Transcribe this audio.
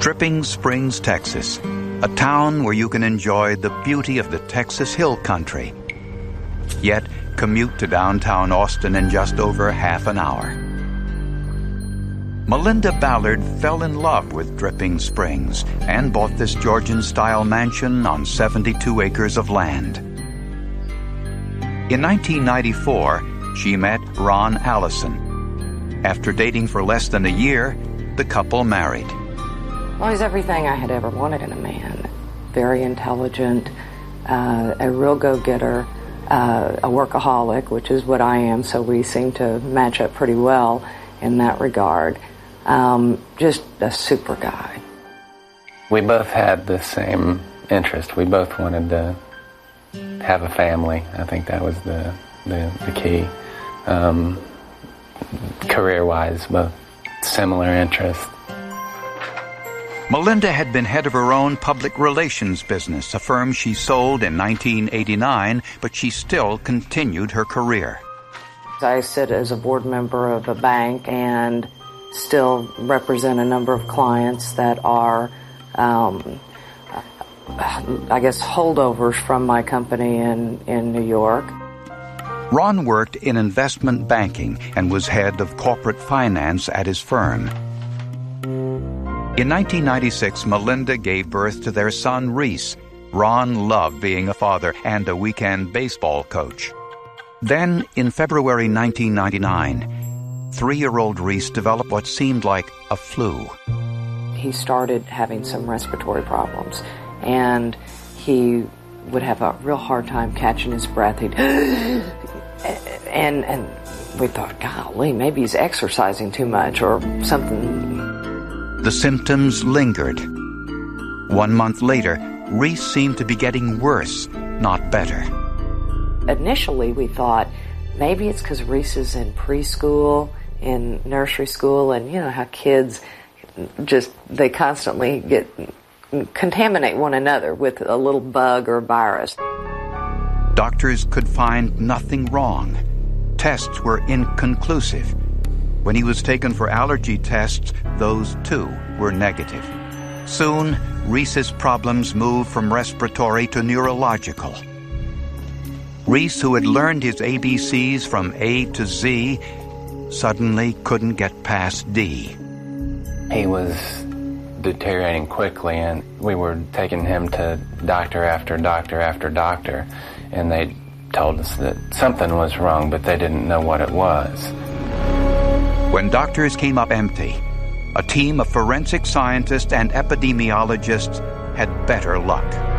Dripping Springs, Texas, a town where you can enjoy the beauty of the Texas Hill Country, yet commute to downtown Austin in just over half an hour. Melinda Ballard fell in love with Dripping Springs and bought this Georgian-style mansion on 72 acres of land. In 1994, she met Ron Allison. After dating for less than a year, the couple married. Well, he's everything I had ever wanted in a man. Very intelligent, a real go-getter, a workaholic, which is what I am, so we seem to match up pretty well in that regard. Just a super guy. We both had the same interest. We both wanted to have a family. I think that was the key. Career-wise, both similar interests. Melinda had been head of her own public relations business, a firm she sold in 1989, but she still continued her career. I sit as a board member of a bank and still represent a number of clients that are, holdovers from my company in New York. Ron worked in investment banking and was head of corporate finance at his firm. In 1996, Melinda gave birth to their son, Reese. Ron loved being a father and a weekend baseball coach. Then, in February 1999, 3-year-old Reese developed what seemed like a flu. He started having some respiratory problems, and he would have a real hard time catching his breath. He'd and we thought, golly, maybe he's exercising too much or something. The symptoms lingered. 1 month later, Reese seemed to be getting worse, not better. Initially, we thought maybe it's because Reese is in preschool, in nursery school, and you know how kids they constantly contaminate one another with a little bug or virus. Doctors could find nothing wrong. Tests were inconclusive. When he was taken for allergy tests, those too were negative. Soon, Reese's problems moved from respiratory to neurological. Reese, who had learned his ABCs from A to Z, suddenly couldn't get past D. He was deteriorating quickly, and we were taking him to doctor after doctor after doctor, and they told us that something was wrong, but they didn't know what it was. When doctors came up empty, a team of forensic scientists and epidemiologists had better luck.